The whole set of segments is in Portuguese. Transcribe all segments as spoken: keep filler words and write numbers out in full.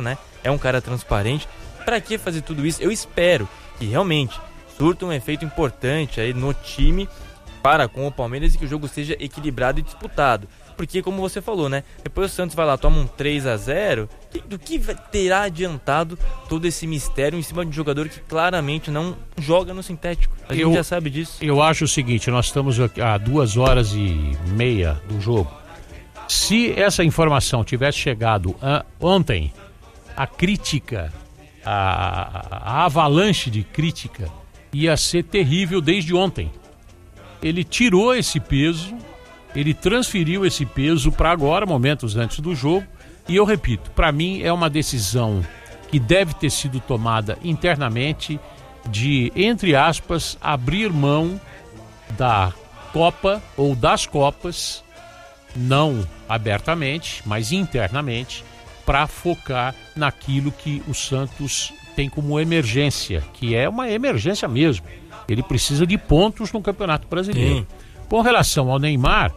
né? É um cara transparente. Pra que fazer tudo isso? Eu espero que realmente surta um efeito importante aí no time para com o Palmeiras e que o jogo seja equilibrado e disputado. Porque, como você falou, né? Depois o Santos vai lá, toma um três a zero. Do que terá adiantado todo esse mistério em cima de um jogador que claramente não joga no sintético? A gente eu, já sabe disso. Eu acho o seguinte, nós estamos a duas horas e meia do jogo. Se essa informação tivesse chegado uh, ontem, a crítica, a, a avalanche de crítica ia ser terrível desde ontem. Ele tirou esse peso, ele transferiu esse peso para agora, momentos antes do jogo, e eu repito, para mim é uma decisão que deve ter sido tomada internamente de, entre aspas, abrir mão da Copa ou das Copas, não abertamente, mas internamente, para focar naquilo que o Santos tem como emergência, que é uma emergência mesmo. Ele precisa de pontos no Campeonato Brasileiro. Sim. Com relação ao Neymar,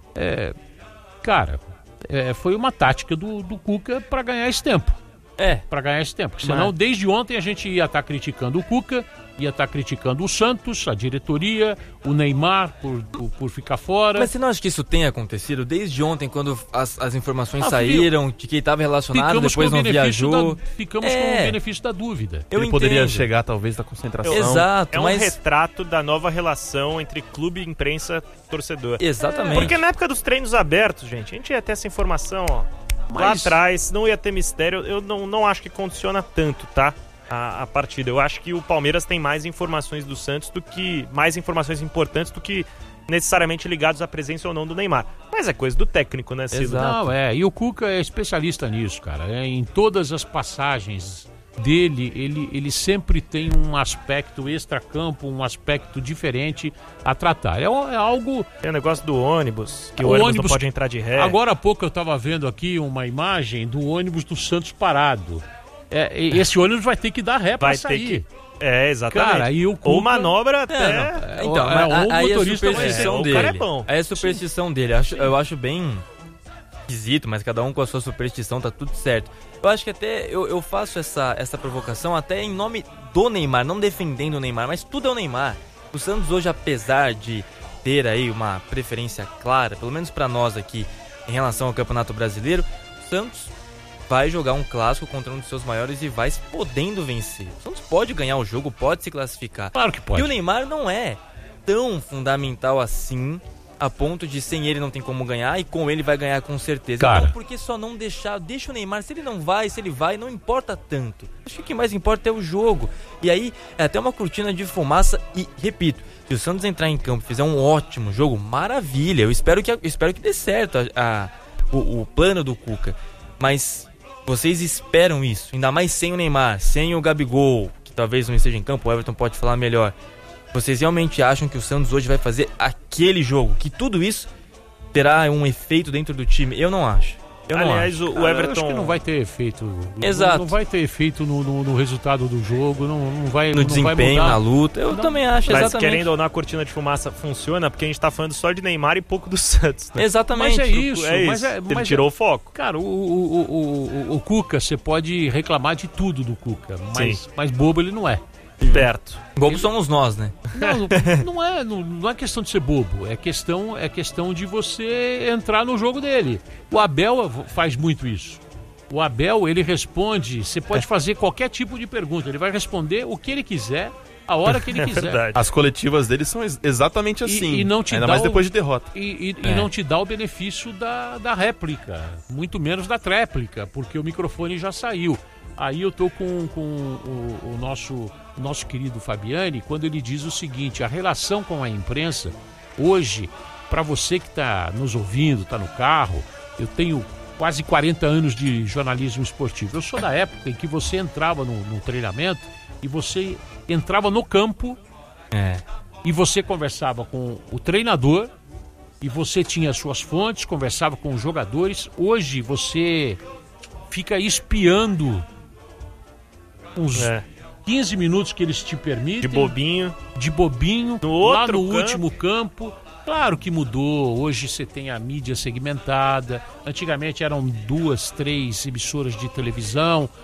é, cara, é, foi uma tática do, do Cuca para ganhar esse tempo. É. Para ganhar esse tempo. Senão, mas... desde ontem a gente ia estar tá criticando o Cuca, ia estar tá criticando o Santos, a diretoria, o Neymar por, por, por ficar fora. Mas você não acha que isso tem acontecido desde ontem, quando as, as informações ah, saíram de que ele estava relacionado, depois não viajou? Da, ficamos é. com o benefício da dúvida. Eu ele entendo. Poderia chegar, talvez, da concentração. Exato. É um mas... retrato da nova relação entre clube, imprensa, torcedor. Exatamente. Porque na época dos treinos abertos, gente, a gente ia ter essa informação, ó. Mas... lá atrás, não ia ter mistério. Eu não, não acho que condiciona tanto, tá? A, a partida. Eu acho que o Palmeiras tem mais informações do Santos do que... mais informações importantes do que necessariamente ligados à presença ou não do Neymar. Mas é coisa do técnico, né, Cilo? Não, é. E o Cuca é especialista nisso, cara. É, em todas as passagens dele, ele, ele sempre tem um aspecto extracampo, um aspecto diferente a tratar. É, é algo... Tem o negócio do ônibus, que o, o ônibus, ônibus não pode entrar de ré. Agora há pouco eu estava vendo aqui uma imagem do ônibus do Santos parado. É, esse ônibus vai ter que dar ré para sair. Que... É, exatamente. Cara, e o Cuca... Ou manobra até... É, então, é, é, aí é a superstição é, dele. O cara é bom. Aí a superstição Sim. dele. Eu acho, eu acho bem esquisito, mas cada um com a sua superstição, tá tudo certo. Eu acho que até eu, eu faço essa, essa provocação até em nome do Neymar, não defendendo o Neymar, mas tudo é o Neymar. O Santos hoje, apesar de ter aí uma preferência clara, pelo menos para nós aqui, em relação ao Campeonato Brasileiro, o Santos vai jogar um clássico contra um dos seus maiores rivais, podendo vencer. O Santos pode ganhar o jogo, pode se classificar. Claro que pode. E o Neymar não é tão fundamental assim, a ponto de sem ele não tem como ganhar e com ele vai ganhar com certeza. Cara. Então por que só não deixar, deixa o Neymar, se ele não vai, se ele vai, não importa tanto. Acho que o que mais importa é o jogo. E aí é até uma cortina de fumaça e, repito, se o Santos entrar em campo e fizer um ótimo jogo, maravilha. Eu espero que, eu espero que dê certo a, a, o, o plano do Cuca. Mas vocês esperam isso, ainda mais sem o Neymar, sem o Gabigol, que talvez não esteja em campo, o Everton pode falar melhor. Vocês realmente acham que o Santos hoje vai fazer aquele jogo? Que tudo isso terá um efeito dentro do time? Eu não acho. Eu Aliás, não acho. o, o Everton... Eu acho que não vai ter efeito. Exato. Não, não vai ter efeito no, no, no resultado do jogo, não, não vai No não desempenho, vai mudar. na luta. Eu não. também acho, Mas exatamente. querendo ou não, a cortina de fumaça funciona porque a gente tá falando só de Neymar e pouco do Santos, né? Exatamente. Mas é isso. É mas isso. é, Ele mas tirou é, o foco. Cara, o, o, o, o, o Cuca, você pode reclamar de tudo do Cuca, mas, mas bobo ele não é. Perto. Bobo somos nós, né? Não, não, é, não, não é questão de ser bobo, é questão, é questão de você entrar no jogo dele. O Abel faz muito isso. O Abel, ele responde, você pode fazer qualquer tipo de pergunta, ele vai responder o que ele quiser, a hora que ele É quiser. verdade. As coletivas dele são ex- exatamente assim, E, e não te ainda dá mais o- depois de derrota. E, e- É. e não te dá o benefício da, da réplica, muito menos da tréplica, porque o microfone já saiu. Aí eu tô com, com o, o nosso, o nosso querido Fabiani, quando ele diz o seguinte: a relação com a imprensa, hoje, para você que está nos ouvindo, está no carro, eu tenho quase quarenta anos de jornalismo esportivo. Eu sou da época em que você entrava no, no treinamento e você entrava no campo É. e você conversava com o treinador e você tinha suas fontes, conversava com os jogadores. Hoje você fica espiando uns É. quinze minutos que eles te permitem. De bobinho. De bobinho, No lá outro no campo. último campo. Claro que mudou, hoje você tem a mídia segmentada, antigamente eram duas, três emissoras de televisão,